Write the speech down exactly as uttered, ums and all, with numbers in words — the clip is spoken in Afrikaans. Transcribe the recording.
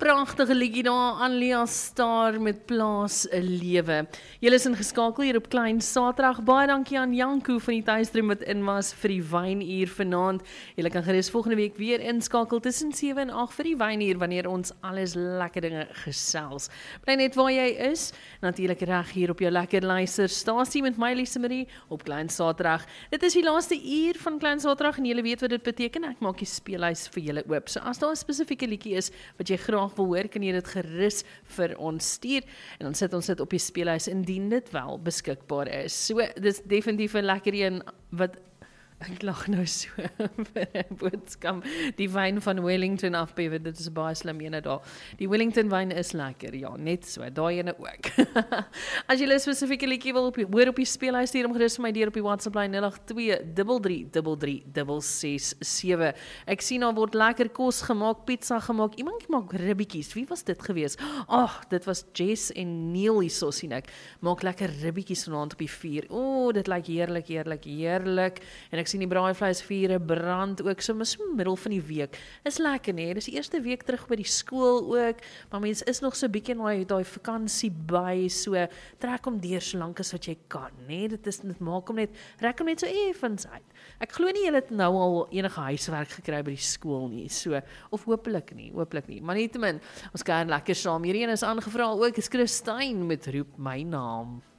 pragtige liedjie daar, Anlia Star met Plaas 'n Lewe. Julle is ingeskakel hier op Klein Saterdag. Baie dankie aan Janko van die tuisdroom wat in was vir die wynuur vanaand. Julle kan gerus volgende week weer inskakel tussen sewe en agt vir die wynuur wanneer ons alles lekker dinge gesels. Bly net waar jy is, natuurlik reg hier op jou lekker luisterstasie met my Lise Marie op Klein Saterdag. Dit is die laaste uur van Klein Saterdag en julle weet wat dit beteken. Ek maak die speellys vir julle oop. So as daar 'n spesifieke liedjie is wat jy graag wil hoor, kan jy dit gerus vir ons stuur en dan sit ons dit op die speellys indien dit wel beskikbaar is. So dis definitief 'n lekker een wat ek lag nou so vir 'n boodskap. Die wyn van Wellington afbewe, dit is 'n baie slim ene daar. Die Wellington wyn is lekker, ja, net so, daai ene ook. As jy 'n spesifieke liedjie wil op die, hoor op die speellys, stuur hom gerus vir my deur op die WhatsApp lyn nul agt twee drie drie drie drie drie ses sewe. Ek sien daar word lekker kos gemaak, pizza gemaak. Iemand maak ribbietjies. Wie was dit gewees? Ag, oh, dit was Jess en Neil hierso sien ek. Maak lekker ribbietjies vanaand op die vuur. O, oh, dit lyk heerlik, heerlik, heerlik. En ek sien die braaivleisvure brand ook, so mis middel van die week. Is lekker nee, dis die eerste week terug by die skool ook, maar mens is nog so bietjie in daai vakansie by, so trek hom deur so lank as wat jy kan, nee, dit is dit maak hom net, rek hom net so effens uit. Ek glo nie julle het nou al enige huiswerk gekry by die skool nie, so, of hopelik nie, hopelik nie, maar nietemin, ons kan lekker saam, hierdie een is aangevra ook, is Christine met Roep My Naam.